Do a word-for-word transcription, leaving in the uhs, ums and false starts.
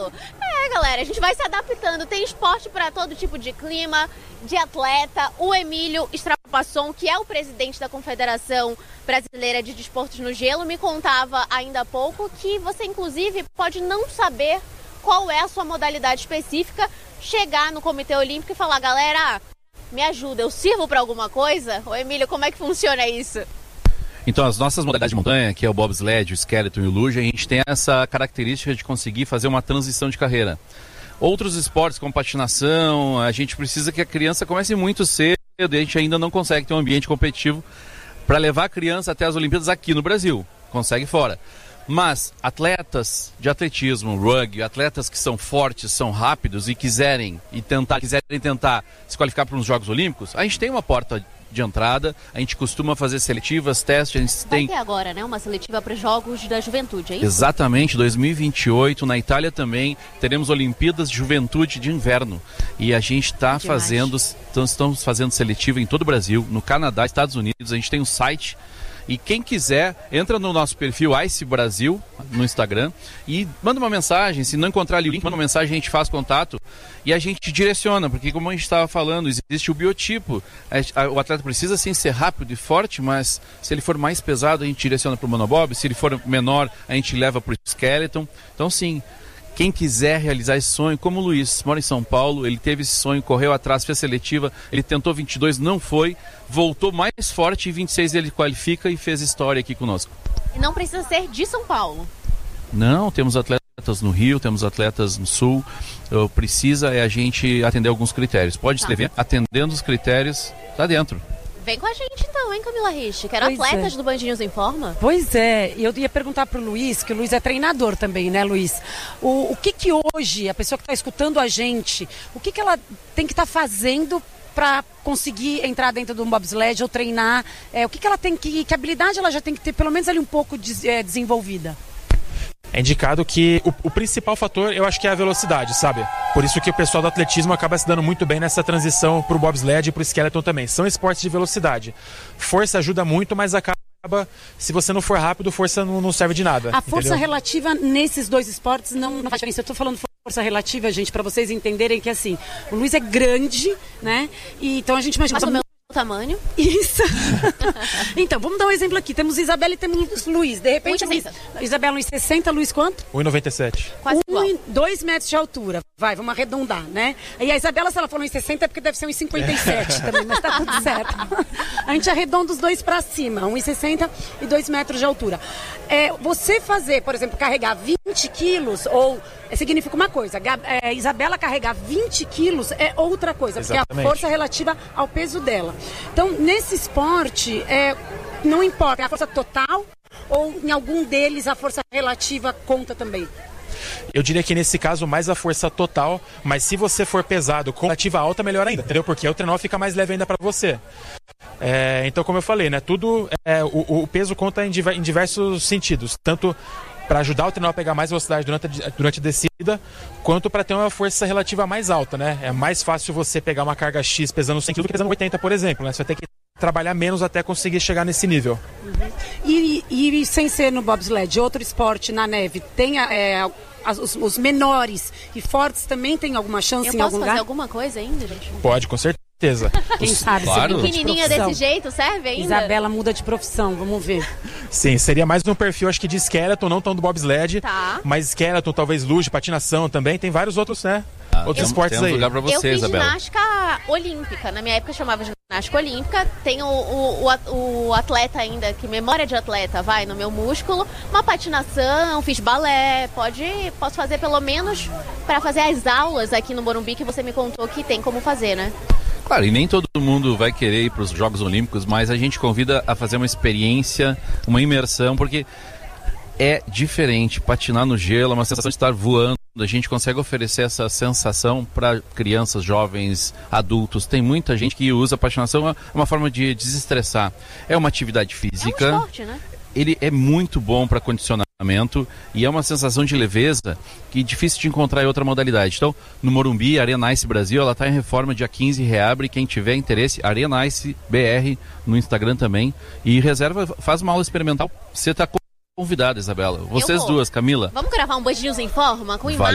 Paulo. É, galera, a gente vai se adaptando. Tem esporte para todo tipo de clima, de atleta. O Emílio Strapasson, que é o presidente da Confederação Brasileira de Desportos no Gelo, me contava ainda há pouco que você, inclusive, pode não saber qual é a sua modalidade específica, chegar no Comitê Olímpico e falar, galera, me ajuda, eu sirvo para alguma coisa? Ô Emílio, como é que funciona isso? Então, as nossas modalidades de montanha, que é o bobsled, o skeleton e o luge, a gente tem essa característica de conseguir fazer uma transição de carreira. Outros esportes, como patinação, a gente precisa que a criança comece muito cedo e a gente ainda não consegue ter um ambiente competitivo para levar a criança até as Olimpíadas aqui no Brasil. Consegue fora. Mas atletas de atletismo, rugby, atletas que são fortes, são rápidos e quiserem, e tentar, quiserem tentar se qualificar para os Jogos Olímpicos, a gente tem uma porta de entrada, a gente costuma fazer seletivas, testes, a gente Vai tem... ter agora, né, uma seletiva para os Jogos da Juventude, é isso? Exatamente, dois mil e vinte e oito, na Itália também, teremos Olimpíadas de Juventude de Inverno. E a gente está fazendo, estamos fazendo seletiva em todo o Brasil, no Canadá, Estados Unidos, a gente tem um site. E quem quiser, entra no nosso perfil Ice Brasil, no Instagram, e manda uma mensagem. Se não encontrar ali o link, manda uma mensagem, a gente faz contato e a gente direciona, porque como a gente estava falando, existe o biotipo. O atleta precisa sim ser rápido e forte, mas se ele for mais pesado, a gente direciona para o monobob. Se ele for menor, a gente leva para o skeleton. Então sim, quem quiser realizar esse sonho, como o Luiz, mora em São Paulo, ele teve esse sonho, correu atrás, fez seletiva, ele tentou vinte e dois, não foi, voltou mais forte e vinte e seis ele qualifica e fez história aqui conosco. E não precisa ser de São Paulo? Não, temos atletas no Rio, temos atletas no Sul, o precisa é a gente atender alguns critérios. Pode Tá. escrever, atendendo os critérios, tá dentro. Vem com a gente então, hein, Camila Rich? Quero Pois atletas é. do Band News Informa. Pois é, eu ia perguntar para o Luiz, que o Luiz é treinador também, né, Luiz? O, o que que hoje, a pessoa que está escutando a gente, o que que ela tem que estar tá fazendo para conseguir entrar dentro do bobsled ou treinar? É, o que que ela tem que, que habilidade ela já tem que ter, pelo menos ali um pouco de, é, desenvolvida? É indicado que o, o principal fator, eu acho que é a velocidade, sabe? Por isso que o pessoal do atletismo acaba se dando muito bem nessa transição pro bobsled e pro skeleton também. São esportes de velocidade. Força ajuda muito, mas acaba, se você não for rápido, força não, não serve de nada. A força entendeu? relativa nesses dois esportes não, não faz diferença. Eu estou falando força relativa, gente, para vocês entenderem que assim, o Luiz é grande, né? E, então a gente imagina... Mas o meu tamanho. Isso. Então, vamos dar um exemplo aqui. Temos Isabela e temos Luiz. De repente, um e sessenta. Isabela um e sessenta, Luiz quanto? um e noventa e sete. Quase um igual. e dois metros de altura. Vai, vamos arredondar, né? E a Isabela, se ela falou um e sessenta, é porque deve ser um e cinquenta e sete também, mas tá tudo certo. A gente arredonda os dois para cima, um e sessenta e dois metros de altura. É, você fazer, por exemplo, carregar vinte quilos, ou é, significa uma coisa, é, Isabela carregar vinte quilos é outra coisa, porque Exatamente. é a força relativa ao peso dela. Então, nesse esporte, é, não importa, é a força total ou em algum deles a força relativa conta também? Eu diria que nesse caso mais a força total, mas se você for pesado com relativa alta, melhor ainda, entendeu? Porque o trenó fica mais leve ainda para você. É, então, como eu falei, né? Tudo, é, o, o peso conta em, diver, em diversos sentidos, tanto para ajudar o trenó a pegar mais velocidade durante a, durante a descida, quanto para ter uma força relativa mais alta, né? É mais fácil você pegar uma carga X pesando cem quilos do que pesando oitenta, por exemplo, né? Você vai ter que trabalhar menos até conseguir chegar nesse nível. Uhum. E, e, e sem ser no bobsled, outro esporte na neve, tem é, as, os, os menores e fortes também tem alguma chance Eu em posso algum fazer lugar? alguma coisa ainda, gente? Pode, com certeza. Quem sabe? Claro. Você muda de Pequenininha profissão. desse jeito, serve ainda? Isabela muda de profissão, vamos ver. Sim, seria mais um perfil, acho que de skeleton, não tão do bobsled, Tá. mas skeleton, talvez luge, patinação também, tem vários outros, né? Ah, outros temos- esportes temos aí. lugar pra você, Eu fiz Isabela. ginástica olímpica. Na minha época chamava ginástica olímpica. Tenho o, o, o atleta ainda, que memória de atleta vai no meu músculo. Uma patinação, fiz balé. Pode, posso fazer pelo menos para fazer as aulas aqui no Morumbi que você me contou que tem como fazer, né? Claro, e nem todo mundo vai querer ir para os Jogos Olímpicos, mas a gente convida a fazer uma experiência, uma imersão, porque é diferente. Patinar no gelo é uma sensação de estar voando. A gente consegue oferecer essa sensação para crianças, jovens, adultos. Tem muita gente que usa a patinação, é uma forma de desestressar. É uma atividade física. É um esporte, né? Ele é muito bom para condicionamento e é uma sensação de leveza que é difícil de encontrar em outra modalidade. Então, no Morumbi, a Arena Ice Brasil, ela está em reforma, dia quinze, reabre. Quem tiver interesse, Arena Ice B R no Instagram também. E reserva, faz uma aula experimental. Você está convidada, Isabela. Vocês vou. duas, Camila. Vamos gravar um Band News em Forma com Vale. imagem?